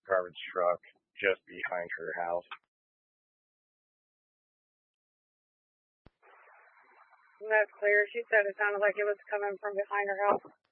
garbage truck just behind her house. That's clear. She said it sounded like it was coming from behind her house.